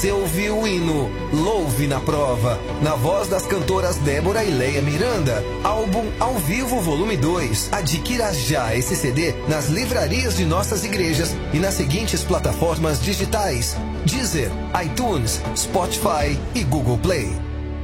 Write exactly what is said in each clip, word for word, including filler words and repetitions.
Você ouviu o hino Louve na Prova, na voz das cantoras Débora e Leia Miranda. Álbum ao vivo volume dois. Adquira já esse C D nas livrarias de nossas igrejas e nas seguintes plataformas digitais: Deezer, iTunes, Spotify e Google Play.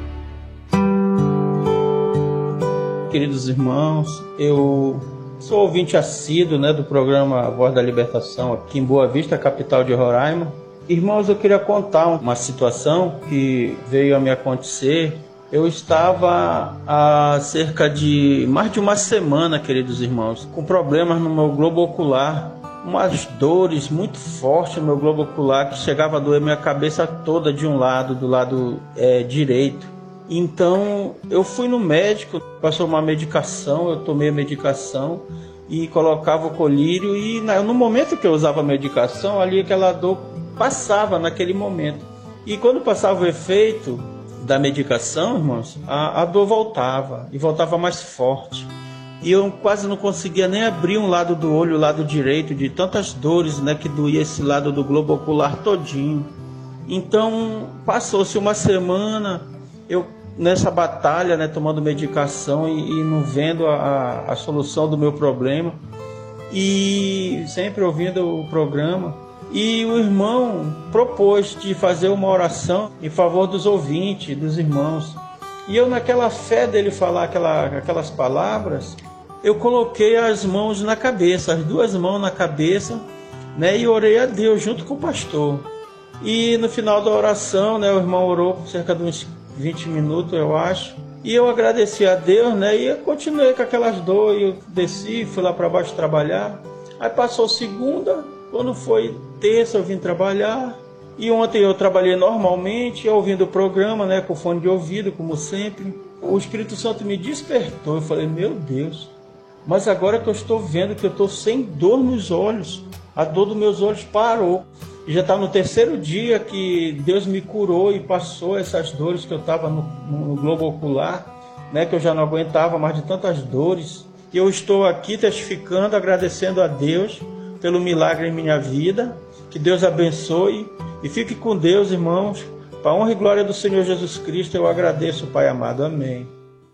Queridos irmãos, eu sou ouvinte assíduo, né, do programa Voz da Libertação aqui em Boa Vista, capital de Roraima. Irmãos, eu queria contar uma situação que veio a me acontecer. Eu estava há cerca de mais de uma semana, queridos irmãos, com problemas no meu globo ocular, umas dores muito fortes no meu globo ocular, que chegava a doer minha cabeça toda de um lado, do lado é, direito. Então eu fui no médico, passou uma medicação, eu tomei a medicação e colocava o colírio, e no momento que eu usava a medicação, ali aquela dor passava naquele momento. E quando passava o efeito da medicação, irmãos, a, a dor voltava, e voltava mais forte. E eu quase não conseguia nem abrir um lado do olho, o lado direito, de tantas dores, né, que doía esse lado do globo ocular todinho. Então, passou-se uma semana, eu nessa batalha, né, tomando medicação e, e não vendo a, a solução do meu problema. E sempre ouvindo o programa. E o irmão propôs de fazer uma oração em favor dos ouvintes, dos irmãos. E eu, naquela fé dele falar aquela, aquelas palavras, eu coloquei as mãos na cabeça, as duas mãos na cabeça, né, e orei a Deus junto com o pastor. E no final da oração, né, o irmão orou por cerca de uns vinte minutos, eu acho. E eu agradeci a Deus, né, e eu continuei com aquelas dores. Eu desci, fui lá para baixo trabalhar. Aí passou segunda. Quando foi terça eu vim trabalhar, e ontem eu trabalhei normalmente, ouvindo o programa, né, com fone de ouvido, como sempre. O Espírito Santo me despertou, eu falei, meu Deus, mas agora que eu estou vendo que eu estou sem dor nos olhos, a dor dos meus olhos parou. E já está no terceiro dia que Deus me curou e passou essas dores que eu estava no, no globo ocular, né, que eu já não aguentava mais de tantas dores. E eu estou aqui testificando, agradecendo a Deus pelo milagre em minha vida. Que Deus abençoe e fique com Deus, irmãos. Para a honra e glória do Senhor Jesus Cristo, eu agradeço, Pai amado. Amém.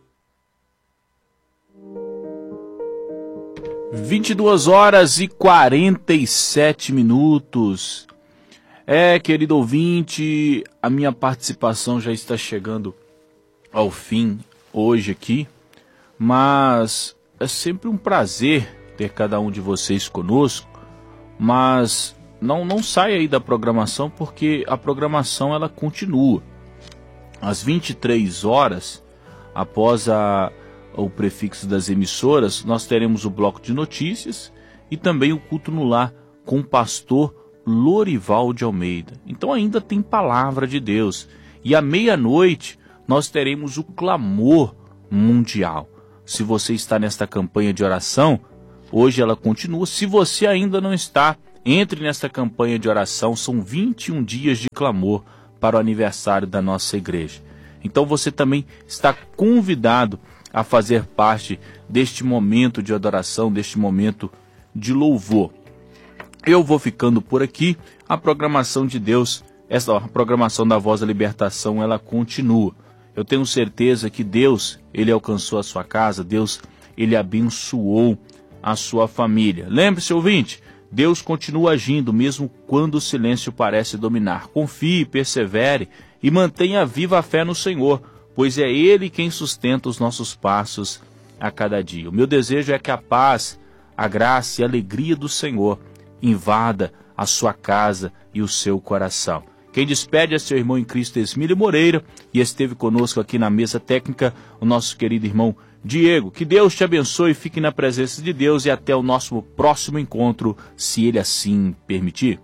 vinte e duas horas e quarenta e sete minutos. É, querido ouvinte, a minha participação já está chegando ao fim hoje aqui, mas é sempre um prazer ter cada um de vocês conosco. Mas não, não sai aí da programação, porque a programação ela continua. Às vinte e três horas, após a, o prefixo das emissoras, nós teremos o bloco de notícias e também o culto no lar com o pastor Lorival de Almeida. Então ainda tem palavra de Deus. E à meia-noite nós teremos o clamor mundial. Se você está nesta campanha de oração, hoje ela continua. Se você ainda não está, entre nesta campanha de oração. São vinte e um dias de clamor para o aniversário da nossa igreja. Então você também está convidado a fazer parte deste momento de adoração, deste momento de louvor. Eu vou ficando por aqui. A programação de Deus, essa a programação da Voz da Libertação, ela continua. Eu tenho certeza que Deus, Ele alcançou a sua casa, Deus, Ele abençoou a sua família. Lembre-se, ouvinte, Deus continua agindo mesmo quando o silêncio parece dominar. Confie, persevere e mantenha viva a fé no Senhor, pois é Ele quem sustenta os nossos passos a cada dia. O meu desejo é que a paz, a graça e a alegria do Senhor invada a sua casa e o seu coração. Quem despede é seu irmão em Cristo, Esmílio Moreira, e esteve conosco aqui na mesa técnica o nosso querido irmão Diego. Que Deus te abençoe, fique na presença de Deus e até o nosso próximo encontro, se Ele assim permitir.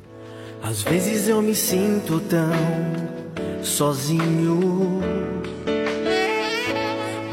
Às vezes eu me sinto tão sozinho,